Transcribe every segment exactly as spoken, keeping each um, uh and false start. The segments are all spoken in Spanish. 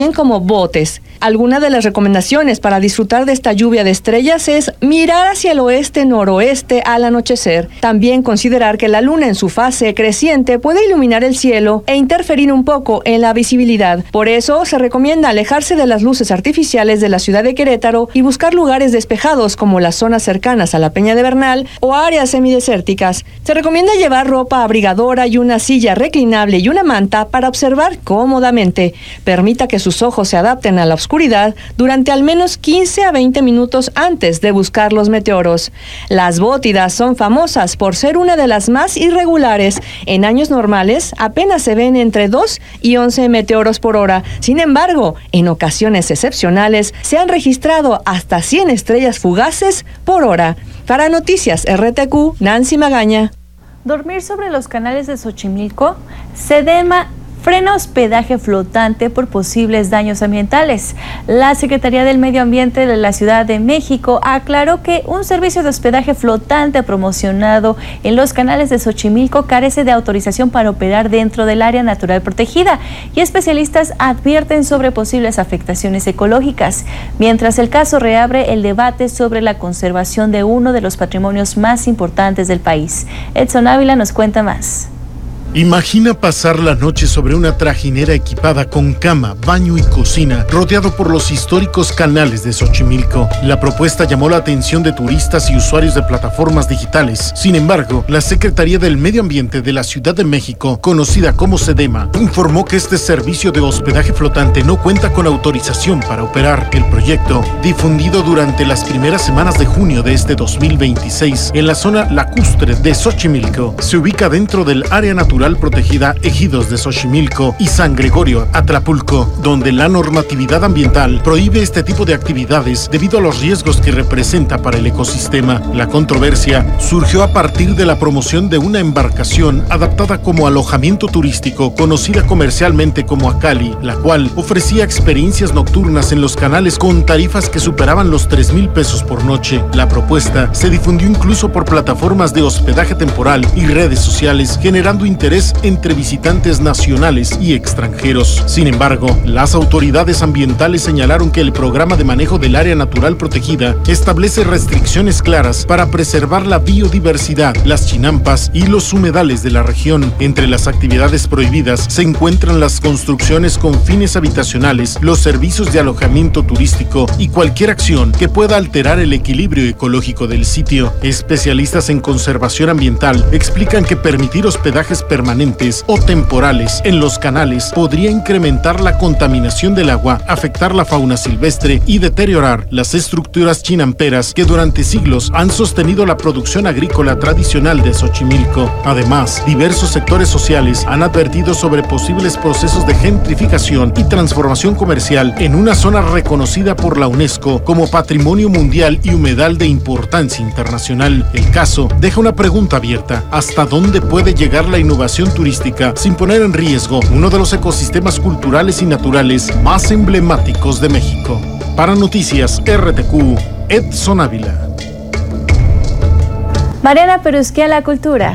como botes. Alguna de las recomendaciones para disfrutar de esta lluvia de estrellas es mirar hacia el oeste-noroeste al anochecer. También considerar que la luna en su fase creciente puede iluminar el cielo e interferir un poco en la visibilidad. Por eso se recomienda alejarse de las luces artificiales de la ciudad de Querétaro y buscar lugares despejados como las zonas cercanas a la Peña de Bernal o áreas semidesérticas. Se recomienda llevar ropa abrigadora y una silla reclinable y una manta para observar cómodamente. Permita que sus ojos se adapten a la oscuridad durante al menos quince a veinte minutos antes de buscar los meteoros. Las bótidas son famosas por ser una de las más irregulares. En años normales apenas se ven entre dos y once meteoros por hora. Sin embargo, en ocasiones excepcionales se han registrado hasta cien estrellas fugaces por hora. Para Noticias R T Q, Nancy Magaña. Dormir sobre los canales de Xochimilco, Sedema frena hospedaje flotante por posibles daños ambientales. La Secretaría del Medio Ambiente de la Ciudad de México aclaró que un servicio de hospedaje flotante promocionado en los canales de Xochimilco carece de autorización para operar dentro del área natural protegida y especialistas advierten sobre posibles afectaciones ecológicas, mientras el caso reabre el debate sobre la conservación de uno de los patrimonios más importantes del país. Edson Ávila nos cuenta más. Imagina pasar la noche sobre una trajinera equipada con cama, baño y cocina, rodeado por los históricos canales de Xochimilco. La propuesta llamó la atención de turistas y usuarios de plataformas digitales. Sin embargo, la Secretaría del Medio Ambiente de la Ciudad de México, conocida como Sedema, informó que este servicio de hospedaje flotante no cuenta con autorización para operar. El proyecto, difundido durante las primeras semanas de junio de este dos mil veintiséis en la zona lacustre de Xochimilco, se ubica dentro del área natural protegida Ejidos de Xochimilco y San Gregorio, Atlapulco, donde la normatividad ambiental prohíbe este tipo de actividades debido a los riesgos que representa para el ecosistema. La controversia surgió a partir de la promoción de una embarcación adaptada como alojamiento turístico, conocida comercialmente como Acali, la cual ofrecía experiencias nocturnas en los canales con tarifas que superaban los tres mil pesos por noche. La propuesta se difundió incluso por plataformas de hospedaje temporal y redes sociales, generando interés entre visitantes nacionales y extranjeros. Sin embargo, las autoridades ambientales señalaron que el programa de manejo del área natural protegida establece restricciones claras para preservar la biodiversidad, las chinampas y los humedales de la región. Entre las actividades prohibidas se encuentran las construcciones con fines habitacionales, los servicios de alojamiento turístico y cualquier acción que pueda alterar el equilibrio ecológico del sitio. Especialistas en conservación ambiental explican que permitir hospedajes permanentes o temporales en los canales podría incrementar la contaminación del agua, afectar la fauna silvestre y deteriorar las estructuras chinamperas que durante siglos han sostenido la producción agrícola tradicional de Xochimilco. Además, diversos sectores sociales han advertido sobre posibles procesos de gentrificación y transformación comercial en una zona reconocida por la UNESCO como Patrimonio Mundial y Humedal de importancia internacional. El caso deja una pregunta abierta: ¿hasta dónde puede llegar la innovación turística sin poner en riesgo uno de los ecosistemas culturales y naturales más emblemáticos de México? Para Noticias R T Q, Edson Ávila. Mariana Perusquía, la cultura.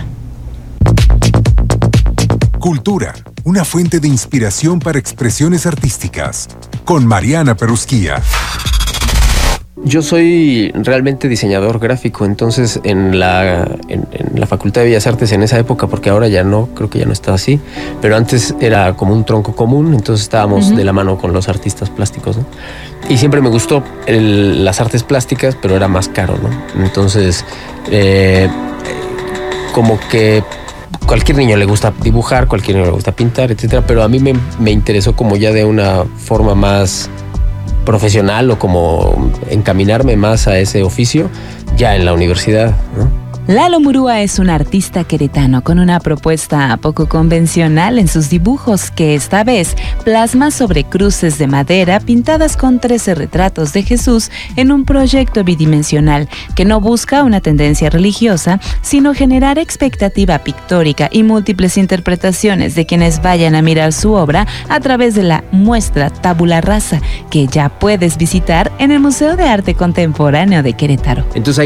Cultura, una fuente de inspiración para expresiones artísticas. Con Mariana Perusquía. Yo soy realmente diseñador gráfico, entonces en la, en, en la Facultad de Bellas Artes en esa época, porque ahora ya no, creo que ya no está así, pero antes era como un tronco común, entonces estábamos uh-huh. de la mano con los artistas plásticos, ¿no? Y siempre me gustó el, las artes plásticas, pero era más caro, ¿no? Entonces, eh, como que cualquier niño le gusta dibujar, cualquier niño le gusta pintar, etcétera, pero a mí me, me interesó como ya de una forma más profesional o como encaminarme más a ese oficio ya en la universidad, ¿no? Lalo Murúa es un artista queretano con una propuesta poco convencional en sus dibujos que esta vez plasma sobre cruces de madera pintadas con trece retratos de Jesús en un proyecto bidimensional que no busca una tendencia religiosa, sino generar expectativa pictórica y múltiples interpretaciones de quienes vayan a mirar su obra a través de la muestra Tabula Rasa, que ya puedes visitar en el Museo de Arte Contemporáneo de Querétaro. Entonces hay